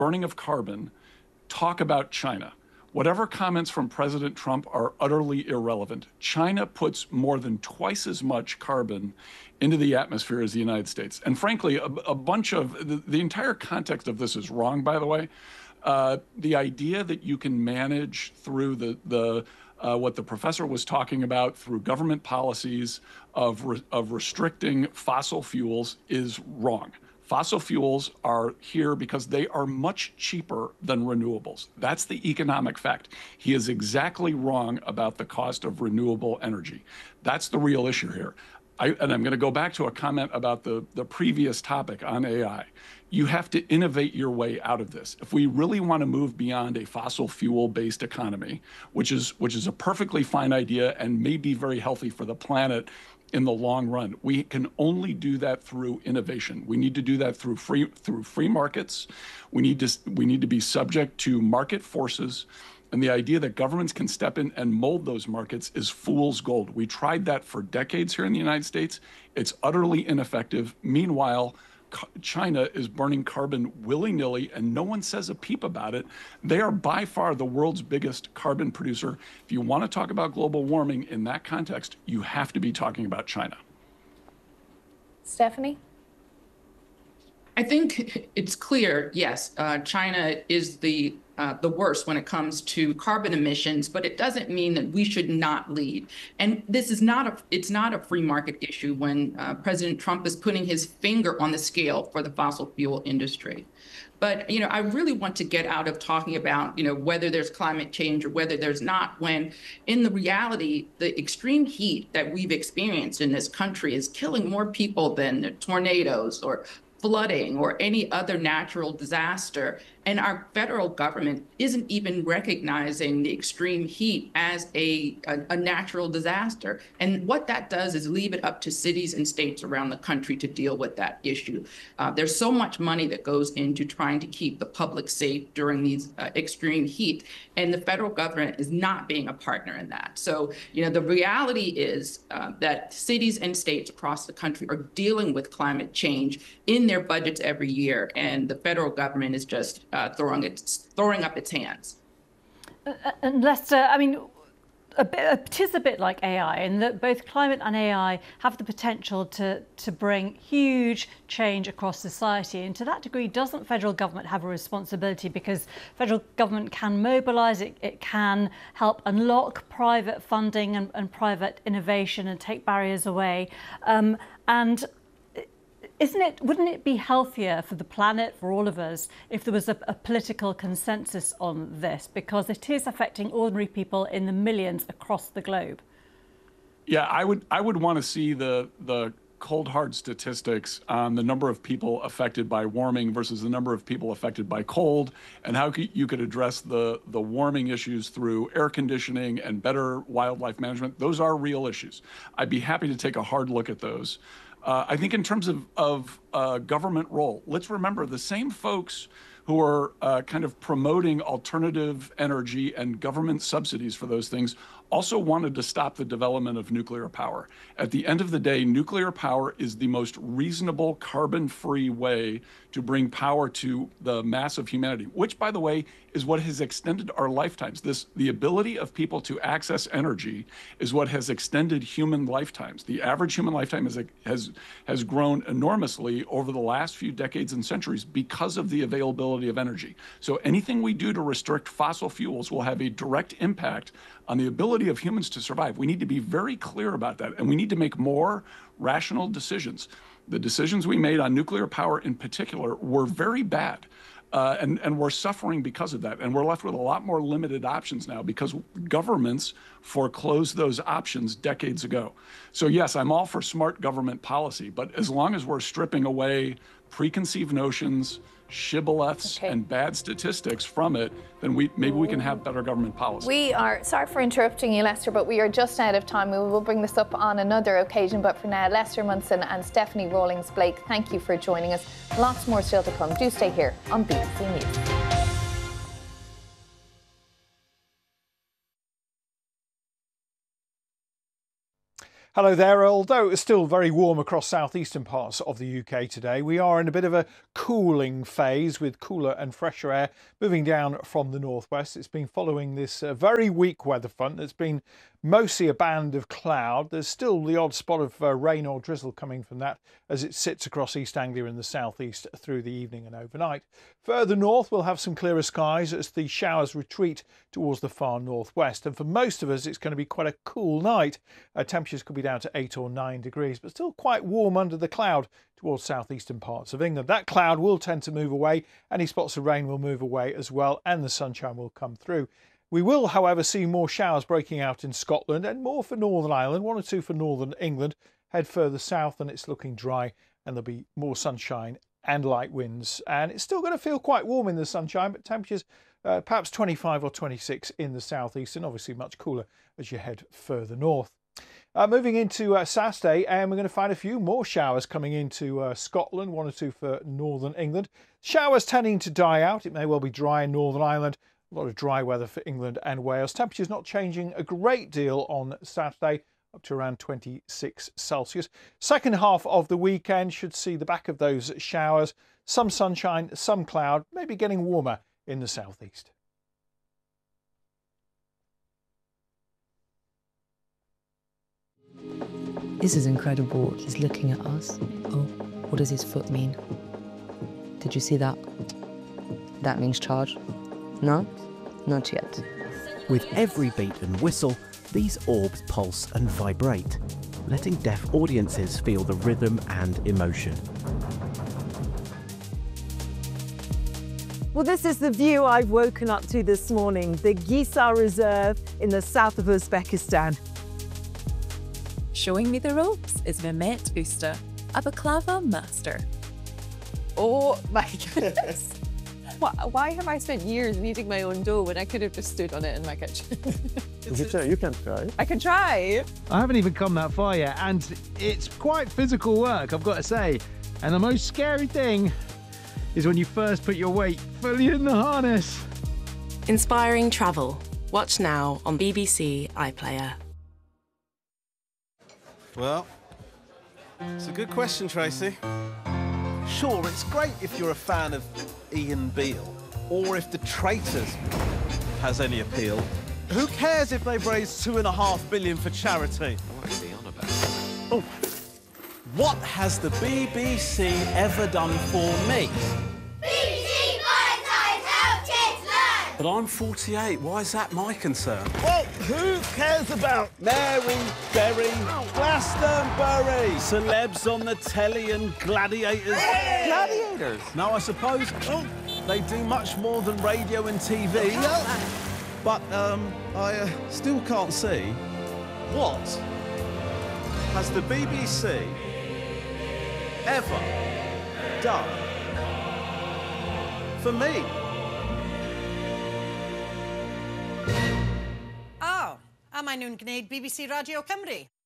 burning of carbon, talk about China. Whatever comments from President Trump are utterly irrelevant. China puts more than twice as much carbon into the atmosphere as the United States. And frankly, a bunch of the entire context of this is wrong, by the way. The idea that you can manage through what the professor was talking about through government policies of restricting fossil fuels is wrong. Fossil fuels are here because they are much cheaper than renewables. That's the economic fact. He is exactly wrong about the cost of renewable energy. That's the real issue here. And I'm going to go back to a comment about the previous topic on AI. You have to innovate your way out of this. If we really want to move beyond a fossil fuel-based economy, which is a perfectly fine idea and may be very healthy for the planet in the long run, we can only do that through innovation. We need to do that through free markets. We need to be subject to market forces. And the idea that governments can step in and mold those markets is fool's gold. We tried that for decades here in the United States. It's utterly ineffective. Meanwhile, China is burning carbon willy-nilly, and no one says a peep about it. They are by far the world's biggest carbon producer. If you want to talk about global warming in that context, you have to be talking about China. Stephanie? I think it's clear, yes, China is the worst when it comes to carbon emissions, but it doesn't mean that we should not lead. And this is it's not a free market issue when President Trump is putting his finger on the scale for the fossil fuel industry. But, I really want to get out of talking about, whether there's climate change or whether there's not, when in the reality, the extreme heat that we've experienced in this country is killing more people than tornadoes or flooding or any other natural disaster. And our federal government isn't even recognizing the extreme heat as a natural disaster. And what that does is leave it up to cities and states around the country to deal with that issue. There's so much money that goes into trying to keep the public safe during these extreme heat. And the federal government is not being a partner in that. So, the reality is that cities and states across the country are dealing with climate change in their budgets every year. And the federal government is just throwing up its hands. And Lester, it is a bit like AI in that both climate and AI have the potential to bring huge change across society. And to that degree, doesn't federal government have a responsibility? Because federal government can mobilise, it can help unlock private funding and private innovation and take barriers away. Wouldn't it be healthier for the planet, for all of us, if there was a political consensus on this? Because it is affecting ordinary people in the millions across the globe. Yeah, I would want to see the cold hard statistics on the number of people affected by warming versus the number of people affected by cold, and how you could address the warming issues through air conditioning and better wildlife management. Those are real issues. I'd be happy to take a hard look at those. I think in terms of government role, let's remember the same folks who are kind of promoting alternative energy and government subsidies for those things also wanted to stop the development of nuclear power. At the end of the day, nuclear power is the most reasonable carbon-free way to bring power to the mass of humanity, which, by the way, is what has extended our lifetimes. The ability of people to access energy is what has extended human lifetimes. The average human lifetime has grown enormously over the last few decades and centuries because of the availability of energy. So anything we do to restrict fossil fuels will have a direct impact on the ability of humans to survive. We need to be very clear about that, and we need to make more rational decisions. The decisions we made on nuclear power in particular were very bad. And we're suffering because of that. And we're left with a lot more limited options now because governments foreclosed those options decades ago. So yes, I'm all for smart government policy, but as long as we're stripping away preconceived notions, shibboleths, and bad statistics from it, then maybe we can have better government policy. We are, sorry for interrupting you, Lester, but we are just out of time. We will bring this up on another occasion, but for now, Lester Munson and Stephanie Rawlings-Blake, thank you for joining us. Lots more still to come. Do stay here on BBC News. Hello there. Although it's still very warm across southeastern parts of the UK today, we are in a bit of a cooling phase with cooler and fresher air moving down from the northwest. It's been following this very weak weather front. It's been mostly a band of cloud. There's still the odd spot of rain or drizzle coming from that as it sits across East Anglia in the southeast through the evening and overnight. Further north, we'll have some clearer skies as the showers retreat towards the far northwest. And for most of us, it's going to be quite a cool night. Temperatures could be down to 8 or 9 degrees, but still quite warm under the cloud towards southeastern parts of England. That cloud will tend to move away. Any spots of rain will move away as well, and the sunshine will come through. We will, however, see more showers breaking out in Scotland and more for Northern Ireland, 1 or 2 for Northern England. Head further south and it's looking dry, and there'll be more sunshine and light winds. And it's still going to feel quite warm in the sunshine, but temperatures perhaps 25 or 26 in the southeast, and obviously much cooler as you head further north. Moving into Saturday, and we're going to find a few more showers coming into Scotland, 1 or 2 for Northern England. Showers tending to die out. It may well be dry in Northern Ireland. A lot of dry weather for England and Wales. Temperatures not changing a great deal on Saturday, up to around 26 Celsius. Second half of the weekend should see the back of those showers. Some sunshine, some cloud, maybe getting warmer in the southeast. This is incredible. He's looking at us. Oh, what does his foot mean? Did you see that? That means charge. No? Not yet. With every beat and whistle, these orbs pulse and vibrate, letting deaf audiences feel the rhythm and emotion. Well, this is the view I've woken up to this morning, the Gisar Reserve in the south of Uzbekistan. Showing me the ropes is Mehmet Usta, a baklava master. Oh my goodness. Why have I spent years kneading my own dough when I could have just stood on it in my kitchen? You can try. I can try. I haven't even come that far yet, and it's quite physical work, I've got to say. And the most scary thing is when you first put your weight fully in the harness. Inspiring travel. Watch now on BBC iPlayer. Well, it's a good question, Tracy. Sure, it's great if you're a fan of Ian Beale, or if The Traitors has any appeal. Who cares if they've raised $2.5 billion for charity? What is he on about? Oh, what has the BBC ever done for me? BBC Valentine's Help Kids Learn! But I'm 48, why is that my concern? Well, who cares about Mary Berry, Glastonbury, celebs on the telly and gladiators. Hey! Gladiators? No, I suppose they do much more than radio and TV. But I still can't see what has the BBC ever done for me? Oh, am I known gwneud BBC Radio Cymru?